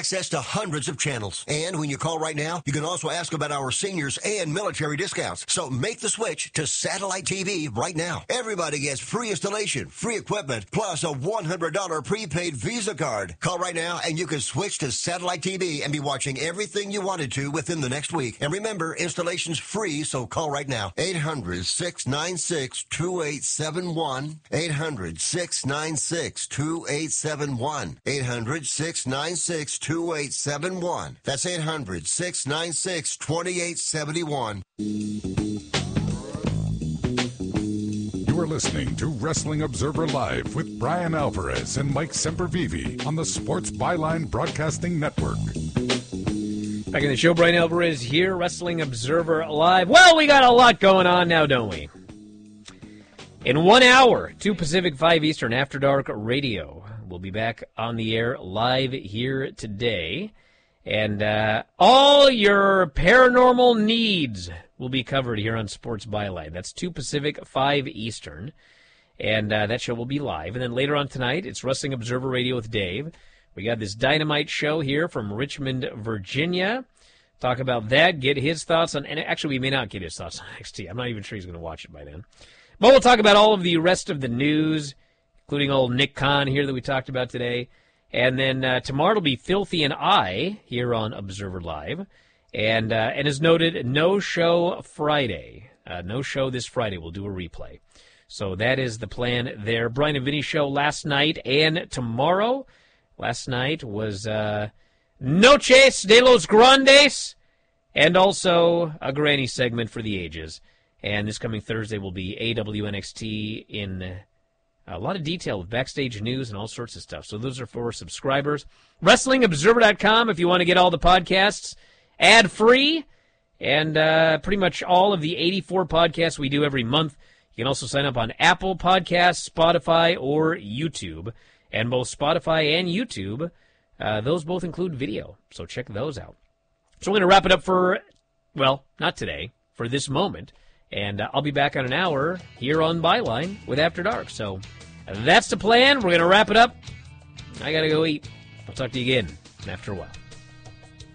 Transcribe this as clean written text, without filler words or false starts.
access to hundreds of channels. And when you call right now, you can also ask about our seniors and military discounts. So make the switch to satellite TV right now. Everybody gets free installation, free equipment, plus a $100 prepaid Visa card. Call right now and you can switch to satellite TV and be watching everything you wanted to within the next week. And remember, installation's free, so call right now. 800-696-2871. 800-696-2871. 800-696-2871. That's 800-696-2871. You are listening to Wrestling Observer Live with Brian Alvarez and Mike Sempervive on the Sports Byline Broadcasting Network. Back in the show, Brian Alvarez here, Wrestling Observer Live. Well, we got a lot going on now, don't we? In 1 hour, 2 Pacific, 5 Eastern, After Dark Radio. We'll be back on the air live here today. And all your paranormal needs will be covered here on Sports Byline. That's 2 Pacific, 5 Eastern. And that show will be live. And then later on tonight, it's Wrestling Observer Radio with Dave. We got this Dynamite show here from Richmond, Virginia. Talk about that, get his thoughts on... And actually, we may not get his thoughts on NXT. I'm not even sure he's going to watch it by then. But we'll talk about all of the rest of the news, including old Nick Khan here that we talked about today. And then tomorrow will be Filthy and I here on Observer Live. And as noted, no show Friday. No show this Friday. We'll do a replay. So that is the plan there. Brian and Vinny show last night and tomorrow. Last night was Noches de los Grandes and also a granny segment for the ages. And this coming Thursday will be AWNXT in a lot of detail with backstage news and all sorts of stuff. So those are for subscribers. WrestlingObserver.com if you want to get all the podcasts ad-free. And pretty much all of the 84 podcasts we do every month. You can also sign up on Apple Podcasts, Spotify, or YouTube. And both Spotify and YouTube, those both include video. So check those out. So we're going to wrap it up for, well, not today, for this moment. And I'll be back on an hour here on Byline with After Dark. So that's the plan. We're going to wrap it up. I got to go eat. I'll talk to you again after a while.